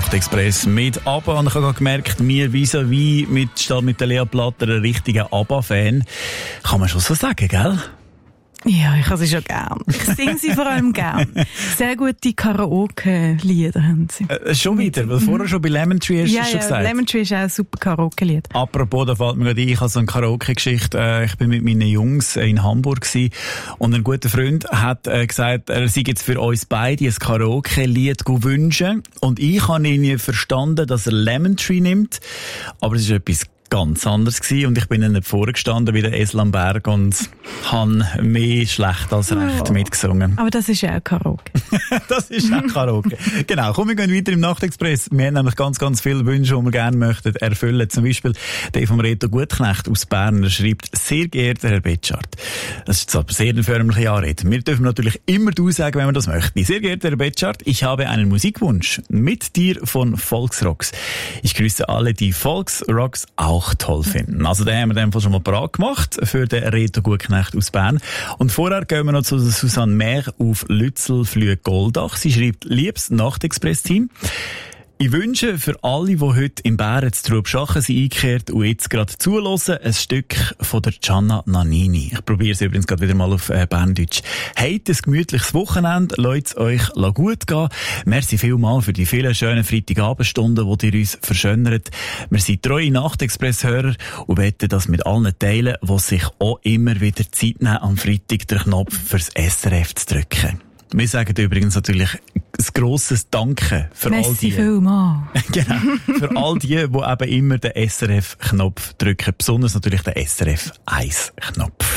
Nachtexpress mit ABBA. Und ich habe gerade gemerkt, mir vis-à-vis mit der Lea Platter ein richtiger ABBA-Fan. Kann man schon so sagen, gell? Ja, ich habe sie schon gern. Ich singe sie vor allem gern. Sehr gute Karaoke-Lieder haben sie. Schon wieder, weil vorher schon bei Lemon Tree hast du schon gesagt. Ja, Lemon Tree ist auch ein super Karaoke-Lied. Apropos, da fällt mir gerade ein, ich habe so eine Karaoke-Geschichte. Ich bin mit meinen Jungs in Hamburg gewesen, und ein guter Freund hat gesagt, er sei jetzt für uns beide ein Karaoke-Lied wünschen. Und ich habe ihn verstanden, dass er Lemon Tree nimmt, aber es ist etwas ganz anders gewesen, und ich bin dann nicht vorgestanden wie der Esel am Berg und habe mehr schlecht als recht mitgesungen. Aber das ist ja auch Karaoke. Das ist auch Karaoke. Genau, komm, wir gehen weiter im Nachtexpress. Wir haben nämlich ganz, ganz viele Wünsche, die wir gerne möchten erfüllen. Zum Beispiel der vom Reto Gutknecht aus Bern. Er schreibt: Sehr geehrter Herr Betschart. Das ist zwar sehr eine förmliche Anrede. Wir dürfen natürlich immer du sagen, wenn wir das möchten. Sehr geehrter Herr Betschart, ich habe einen Musikwunsch mit dir von Volksrocks. Ich grüße alle, die Volksrocks auch toll finden. Also den haben wir in dem Fall schon mal parat gemacht für den Reto Gutknecht aus Bern. Und vorher gehen wir noch zu Susanne Mehr auf Lützelflüh-Goldach. Sie schreibt: Liebes Nachtexpress-Team, ich wünsche für alle, die heute im Bären zu Trubschachen sind eingekehrt und jetzt gerade zuhören, ein Stück von der Gianna Nannini. Ich probiere es übrigens gerade wieder mal auf Berndeutsch. Habt ein gemütliches Wochenende, lasst es euch gut gehen. Merci vielmals für die vielen schönen Freitagabendstunden, die ihr uns verschönert. Wir sind treue Nachtexpress-Hörer und wetten das mit allen teilen, die sich auch immer wieder Zeit nehmen, am Freitag den Knopf fürs SRF zu drücken. Wir sagen übrigens natürlich ein grosses Danke für all die. Vielmals. Genau. Für all die eben immer den SRF-Knopf drücken. Besonders natürlich den SRF-1-Knopf.